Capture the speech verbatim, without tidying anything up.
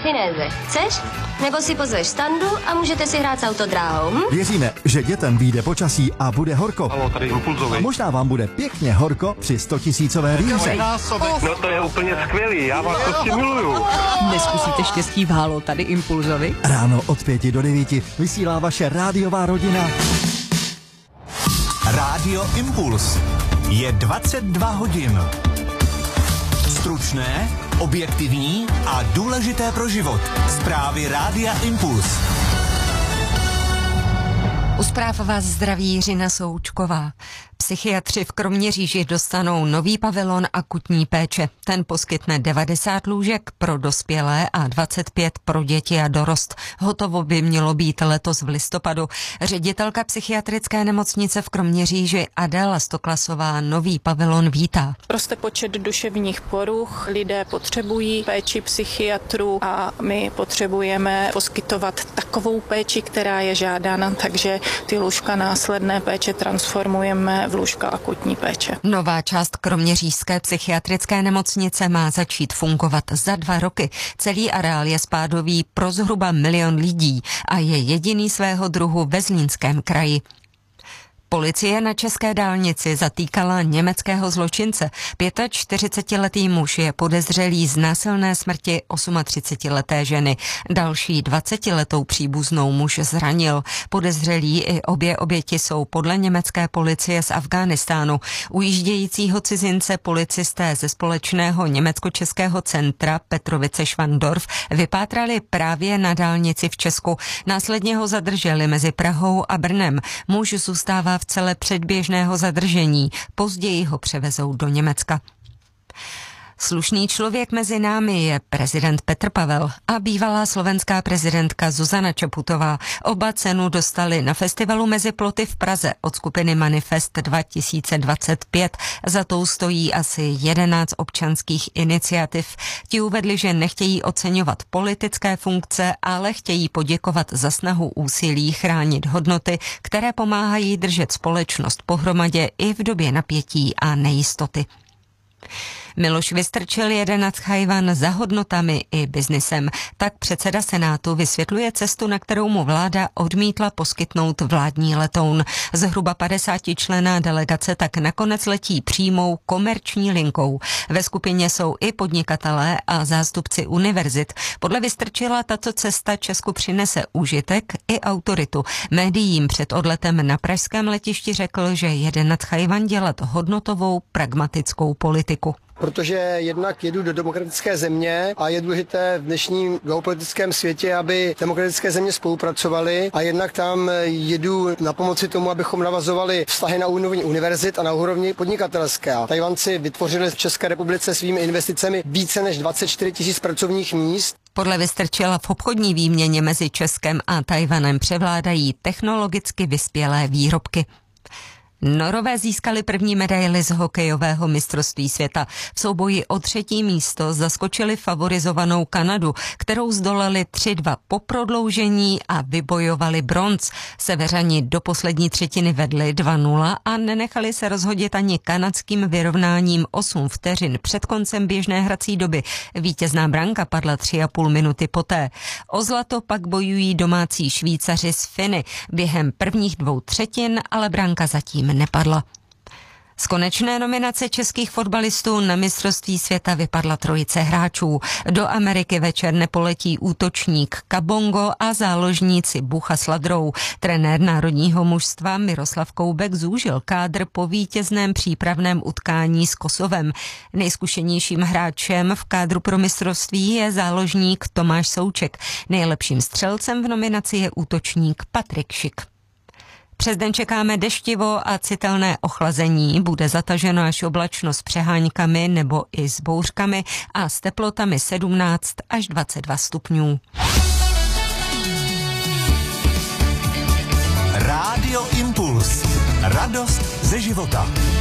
finéze. Chceš? Nebo si pozveš Standu a můžete si hrát s autodráhou, hm? Věříme, že dětem vyjde počasí a bude horko. Halo, tady Impulzový. A možná vám bude pěkně horko při stotisícové výhře. No to je úplně skvělý, já vás prostě miluju. Neskusíte štěstí v Halo, tady Impulzovi? Ráno od pěti do devíti vysílá vaše rádiová rodina. Rádio Impuls. Je dvacet dva hodin. Stručné, objektivní a důležité pro život. Zprávy Rádia Impuls. U zpráv vás zdraví Jiřina Součková. Psychiatři v Kroměříži dostanou nový pavilon akutní péče. Ten poskytne devadesát lůžek pro dospělé a dvacet pět pro děti a dorost. Hotovo by mělo být letos v listopadu. Ředitelka psychiatrické nemocnice v Kroměříži Adéla Stoklasová nový pavilon vítá. Roste počet duševních poruch, lidé potřebují péči psychiatrů a my potřebujeme poskytovat takovou péči, která je žádána, takže ty lůžka následné péče transformujeme v lůžka akutní péče. Nová část kroměřížské psychiatrické nemocnice má začít fungovat za dva roky. Celý areál je spádový pro zhruba milion lidí a je jediný svého druhu ve Zlínském kraji. Policie na české dálnici zatýkala německého zločince. čtyřicetiletý muž je podezřelý z násilné smrti třicetiosmileté ženy. Další dvacetiletou příbuznou muž zranil. Podezřelí i obě oběti jsou podle německé policie z Afghánistánu. Ujíždějícího cizince policisté ze společného německo-českého centra Petrovice-Švandorf vypátrali právě na dálnici v Česku. Následně ho zadrželi mezi Prahou a Brnem. Muž zůstává v celé předběžného zadržení. Později ho převezou do Německa. Slušný člověk mezi námi je prezident Petr Pavel a bývalá slovenská prezidentka Zuzana Čaputová. Oba cenu dostali na festivalu Mezi ploty v Praze od skupiny Manifest dva tisíce dvacet pět. Za tou stojí asi jedenáct občanských iniciativ. Ti uvedli, že nechtějí oceňovat politické funkce, ale chtějí poděkovat za snahu úsilí chránit hodnoty, které pomáhají držet společnost pohromadě i v době napětí a nejistoty. Miloš Vystrčil jede nad Tchaj-wan za hodnotami i biznisem. Tak předseda Senátu vysvětluje cestu, na kterou mu vláda odmítla poskytnout vládní letoun. Zhruba padesátičlenná delegace tak nakonec letí přímou komerční linkou. Ve skupině jsou i podnikatelé a zástupci univerzit. Podle Vystrčila tato cesta Česku přinese užitek i autoritu. Médiím před odletem na pražském letišti řekl, že jede nad Tchaj-wan dělat hodnotovou pragmatickou politiku. Protože jednak jedu do demokratické země a je důležité v dnešním geopolitickém světě, aby demokratické země spolupracovaly a jednak tam jedu na pomoci tomu, abychom navazovali vztahy na úrovni univerzit a na úrovni podnikatelské. Tajvanci vytvořili v České republice svými investicemi více než dvacet čtyři tisíc pracovních míst. Podle Vystrčila v obchodní výměně mezi Českem a Tajvanem převládají technologicky vyspělé výrobky. Norové získali první medaili z hokejového mistrovství světa. V souboji o třetí místo zaskočili favorizovanou Kanadu, kterou zdolali tři dva po prodloužení a vybojovali bronz. Severani do poslední třetiny vedli dva nula a nenechali se rozhodit ani kanadským vyrovnáním osm vteřin před koncem běžné hrací doby. Vítězná branka padla tři a půl minuty poté. O zlato pak bojují domácí Švýcaři s Finy. Během prvních dvou třetin ale branka zatím nepadla. Z konečné nominace českých fotbalistů na mistrovství světa vypadla trojice hráčů. Do Ameriky večer nepoletí útočník Kabongo a záložníci Bucha s Ladrou. Trenér národního mužstva Miroslav Koubek zúžil kádr po vítězném přípravném utkání s Kosovem. Nejzkušenějším hráčem v kádru pro mistrovství je záložník Tomáš Souček. Nejlepším střelcem v nominaci je útočník Patrik Šik. Přes den čekáme deštivo a citelné ochlazení. Bude zataženo až oblačno s přeháňkami nebo i s bouřkami a s teplotami sedmnáct až dvacet dva stupňů. Rádio Impuls. Radost ze života.